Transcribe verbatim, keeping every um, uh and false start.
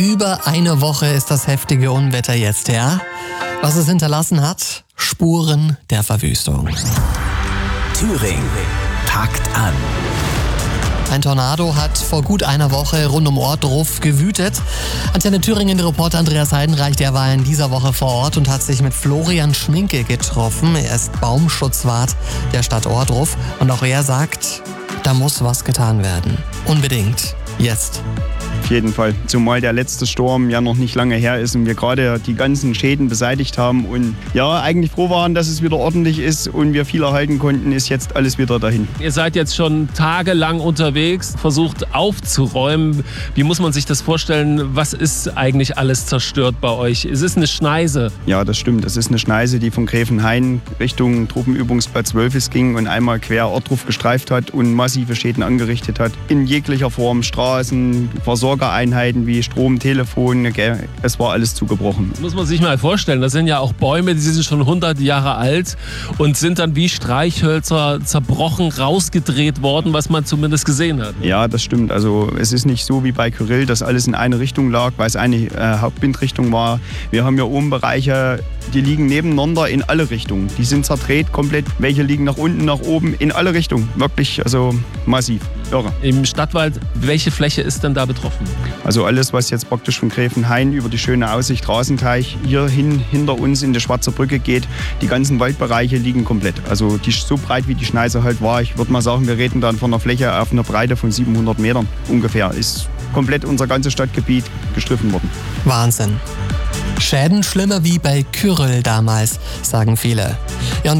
Über eine Woche ist das heftige Unwetter jetzt her. Was es hinterlassen hat? Spuren der Verwüstung. Thüringen packt an. Ein Tornado hat vor gut einer Woche rund um Ohrdruf gewütet. Antenne Thüringen-Reporter Andreas Heidenreich, der war in dieser Woche vor Ort und hat sich mit Florian Schminke getroffen. Er ist Baumschutzwart der Stadt Ohrdruf und auch er sagt, da muss was getan werden. Unbedingt. Jetzt. Auf jeden Fall. Zumal der letzte Sturm ja noch nicht lange her ist und wir gerade die ganzen Schäden beseitigt haben und ja, eigentlich froh waren, dass es wieder ordentlich ist und wir viel erhalten konnten, ist jetzt alles wieder dahin. Ihr seid jetzt schon tagelang unterwegs, versucht aufzuräumen. Wie muss man sich das vorstellen? Was ist eigentlich alles zerstört bei euch? Es ist eine Schneise. Ja, das stimmt. Es ist eine Schneise, die von Gräfenhain Richtung Truppenübungsplatz Wölfis ging und einmal quer Ohrdruf gestreift hat und massive Schäden angerichtet hat. In jeglicher Form, Straßen, Versorgereinheiten wie Strom, Telefon, es war alles zugebrochen. Das muss man sich mal vorstellen. Das sind ja auch Bäume, die sind schon hundert Jahre alt und sind dann wie Streichhölzer zerbrochen, rausgedreht worden, was man zumindest gesehen hat. Ja, das stimmt. Also es ist nicht so wie bei Kyrill, dass alles in eine Richtung lag, weil es eine äh, Hauptwindrichtung war. Wir haben ja oben Bereiche, die liegen nebeneinander in alle Richtungen. Die sind zerdreht komplett. Welche liegen nach unten, nach oben, in alle Richtungen. Wirklich, also massiv. Irre. Im Stadtwald, welche Fläche ist denn da betroffen? Also alles, was jetzt praktisch von Gräfenhain über die schöne Aussicht Rasenteich hier hin hinter uns in die Schwarze Brücke geht, die ganzen Waldbereiche liegen komplett. Also die, so breit wie die Schneise halt war. Ich würde mal sagen, wir reden dann von einer Fläche auf einer Breite von siebenhundert Metern ungefähr. Ist komplett unser ganzes Stadtgebiet gestriffen worden. Wahnsinn. Schäden schlimmer wie bei Kyrill damals, sagen viele. Ja,